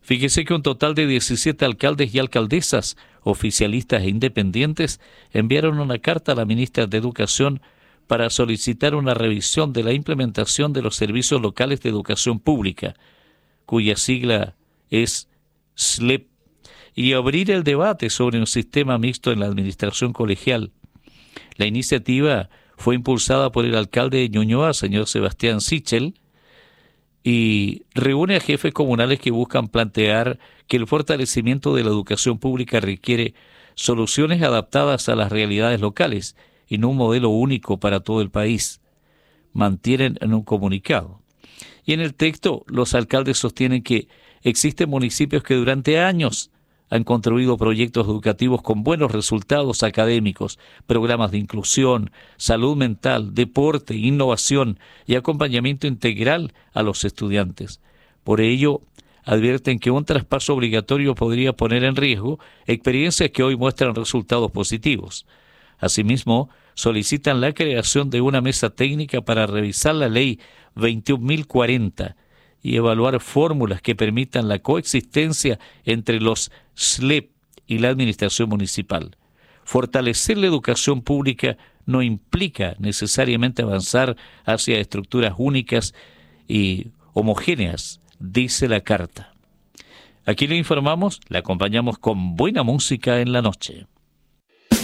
Fíjese que un total de 17 alcaldes y alcaldesas, oficialistas e independientes, enviaron una carta a la ministra de Educación para solicitar una revisión de la implementación de los servicios locales de educación pública, cuya sigla es SLEP, y abrir el debate sobre un sistema mixto en la administración colegial. La iniciativa fue impulsada por el alcalde de Ñuñoa, señor Sebastián Sichel, y reúne a jefes comunales que buscan plantear que el fortalecimiento de la educación pública requiere soluciones adaptadas a las realidades locales y no un modelo único para todo el país, mantienen en un comunicado. Y en el texto, los alcaldes sostienen que existen municipios que durante años han construido proyectos educativos con buenos resultados académicos, programas de inclusión, salud mental, deporte, innovación y acompañamiento integral a los estudiantes. Por ello, advierten que un traspaso obligatorio podría poner en riesgo experiencias que hoy muestran resultados positivos. Asimismo, solicitan la creación de una mesa técnica para revisar la ley 21.040 y evaluar fórmulas que permitan la coexistencia entre los SLEP y la administración municipal. Fortalecer la educación pública no implica necesariamente avanzar hacia estructuras únicas y homogéneas, dice la carta. Aquí le informamos, le acompañamos con buena música en la noche.